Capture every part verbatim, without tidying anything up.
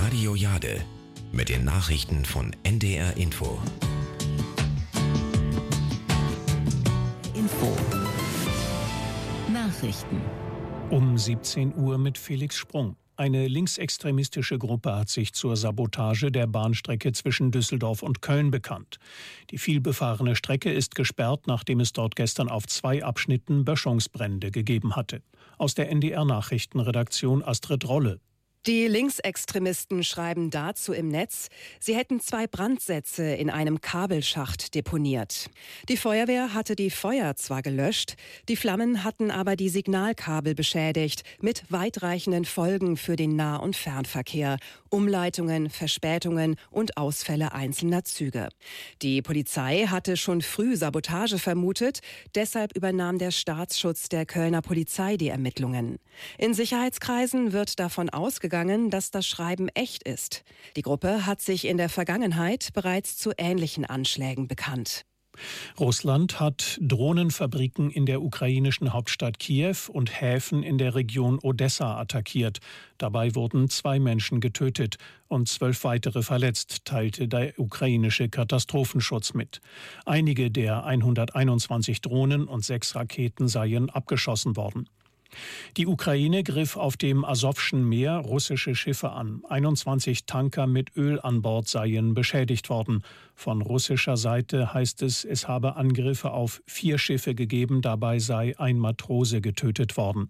Radio Jade mit den Nachrichten von N D R Info. Info. Nachrichten. Um siebzehn Uhr mit Felix Sprung. Eine linksextremistische Gruppe hat sich zur Sabotage der Bahnstrecke zwischen Düsseldorf und Köln bekannt. Die vielbefahrene Strecke ist gesperrt, nachdem es dort gestern auf zwei Abschnitten Böschungsbrände gegeben hatte. Aus der N D R-Nachrichtenredaktion Astrid Rolle. Die Linksextremisten schreiben dazu im Netz, sie hätten zwei Brandsätze in einem Kabelschacht deponiert. Die Feuerwehr hatte die Feuer zwar gelöscht, die Flammen hatten aber die Signalkabel beschädigt, mit weitreichenden Folgen für den Nah- und Fernverkehr, Umleitungen, Verspätungen und Ausfälle einzelner Züge. Die Polizei hatte schon früh Sabotage vermutet, deshalb übernahm der Staatsschutz der Kölner Polizei die Ermittlungen. In Sicherheitskreisen wird davon ausgegangen, dass das Schreiben echt ist. Die Gruppe hat sich in der Vergangenheit bereits zu ähnlichen Anschlägen bekannt. Russland hat Drohnenfabriken in der ukrainischen Hauptstadt Kiew und Häfen in der Region Odessa attackiert. Dabei wurden zwei Menschen getötet und zwölf weitere verletzt, teilte der ukrainische Katastrophenschutz mit. Einige der hunderteinundzwanzig Drohnen und sechs Raketen seien abgeschossen worden. Die Ukraine griff auf dem Asowschen Meer russische Schiffe an. einundzwanzig Tanker mit Öl an Bord seien beschädigt worden. Von russischer Seite heißt es, es habe Angriffe auf vier Schiffe gegeben, dabei sei ein Matrose getötet worden.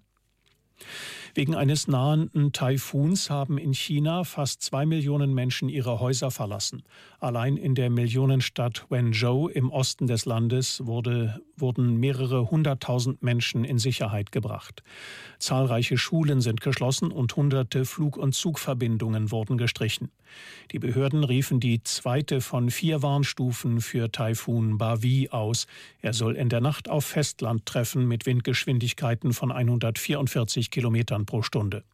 Wegen eines nahenden Taifuns haben in China fast zwei Millionen Menschen ihre Häuser verlassen. Allein in der Millionenstadt Wenzhou im Osten des Landes wurde, wurden mehrere hunderttausend Menschen in Sicherheit gebracht. Zahlreiche Schulen sind geschlossen und hunderte Flug- und Zugverbindungen wurden gestrichen. Die Behörden riefen die zweite von vier Warnstufen für Taifun Bavi aus. Er soll in der Nacht auf Festland treffen mit Windgeschwindigkeiten von hundertvierundvierzig Kilometern pro Stunde.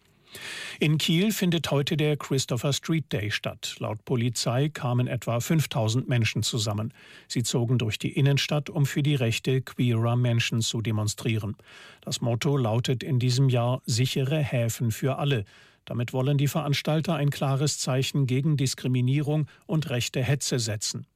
In Kiel findet heute der Christopher Street Day statt. Laut Polizei kamen etwa fünftausend Menschen zusammen. Sie zogen durch die Innenstadt, um für die Rechte queerer Menschen zu demonstrieren. Das Motto lautet in diesem Jahr sichere Häfen für alle. Damit wollen die Veranstalter ein klares Zeichen gegen Diskriminierung und rechte Hetze setzen.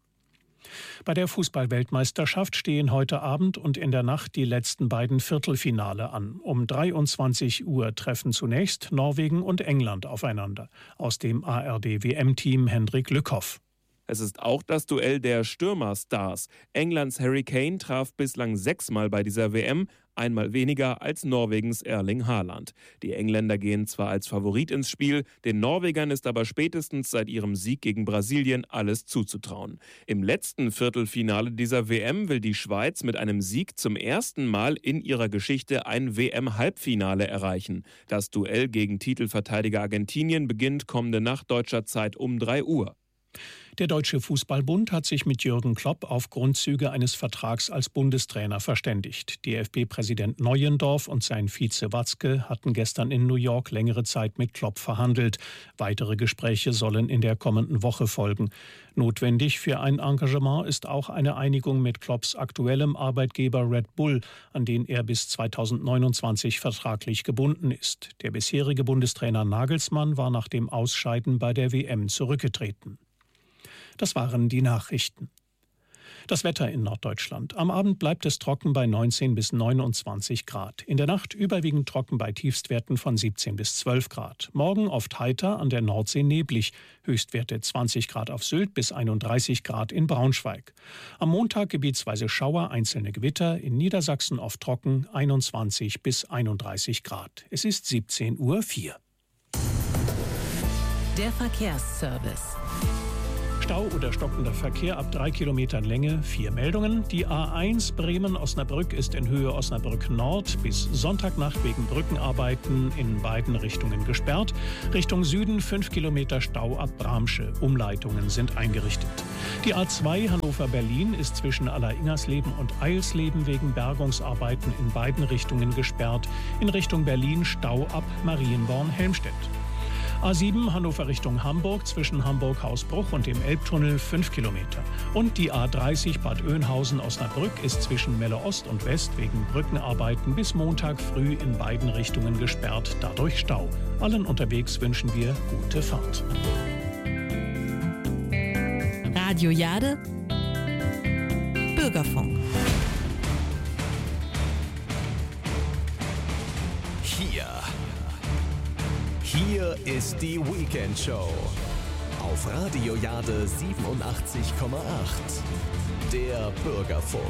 Bei der Fußball-Weltmeisterschaft stehen heute Abend und in der Nacht die letzten beiden Viertelfinale an. Um dreiundzwanzig Uhr treffen zunächst Norwegen und England aufeinander. Aus dem A R D-W M-Team Hendrik Lückhoff. Es ist auch das Duell der Stürmerstars. Englands Harry Kane traf bislang sechsmal bei dieser W M, einmal weniger als Norwegens Erling Haaland. Die Engländer gehen zwar als Favorit ins Spiel, den Norwegern ist aber spätestens seit ihrem Sieg gegen Brasilien alles zuzutrauen. Im letzten Viertelfinale dieser W M will die Schweiz mit einem Sieg zum ersten Mal in ihrer Geschichte ein W M-Halbfinale erreichen. Das Duell gegen Titelverteidiger Argentinien beginnt kommende Nacht deutscher Zeit um drei Uhr. Der Deutsche Fußballbund hat sich mit Jürgen Klopp auf Grundzüge eines Vertrags als Bundestrainer verständigt. D F B-Präsident Neuendorf und sein Vize Watzke hatten gestern in New York längere Zeit mit Klopp verhandelt. Weitere Gespräche sollen in der kommenden Woche folgen. Notwendig für ein Engagement ist auch eine Einigung mit Klopps aktuellem Arbeitgeber Red Bull, an den er bis zweitausendneunundzwanzig vertraglich gebunden ist. Der bisherige Bundestrainer Nagelsmann war nach dem Ausscheiden bei der W M zurückgetreten. Das waren die Nachrichten. Das Wetter in Norddeutschland. Am Abend bleibt es trocken bei neunzehn bis neunundzwanzig Grad. In der Nacht überwiegend trocken bei Tiefstwerten von siebzehn bis zwölf Grad. Morgen oft heiter, an der Nordsee neblig. Höchstwerte zwanzig Grad auf Sylt bis einunddreißig Grad in Braunschweig. Am Montag gebietsweise Schauer, einzelne Gewitter. In Niedersachsen oft trocken, einundzwanzig bis einunddreißig Grad. Es ist siebzehn Uhr vier. Der Verkehrsservice. Stau oder stockender Verkehr ab drei Kilometern Länge, vier Meldungen. Die A eins Bremen-Osnabrück ist in Höhe Osnabrück Nord bis Sonntagnacht wegen Brückenarbeiten in beiden Richtungen gesperrt. Richtung Süden fünf Kilometer Stau ab Bramsche. Umleitungen sind eingerichtet. Die A zwei Hannover-Berlin ist zwischen Alleringersleben und Eilsleben wegen Bergungsarbeiten in beiden Richtungen gesperrt. In Richtung Berlin Stau ab Marienborn-Helmstedt. A sieben Hannover Richtung Hamburg zwischen Hamburg-Hausbruch und dem Elbtunnel fünf Kilometer. Und die A dreißig Bad Oeynhausen-Osnabrück ist zwischen Melle Ost und West wegen Brückenarbeiten bis Montag früh in beiden Richtungen gesperrt, dadurch Stau. Allen unterwegs wünschen wir gute Fahrt. Radio Jade, Bürgerfunk. Hier. Hier ist die Weekend Show. Auf Radio Jade siebenundachtzig Komma acht. Der Bürgerfunk.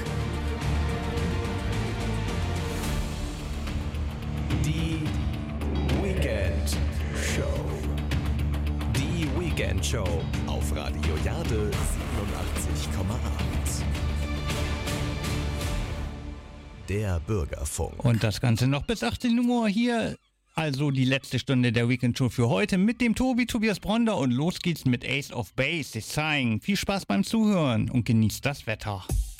Die Weekend Show. Die Weekend Show auf Radio Jade siebenundachtzig Komma acht. Der Bürgerfunk. Und das Ganze noch bis achtzehn Uhr hier. Also die letzte Stunde der Weekend Show für heute mit dem Tobi, Tobias Bronder. Und los geht's mit Ace of Base, The Sign. Viel Spaß beim Zuhören und genießt das Wetter.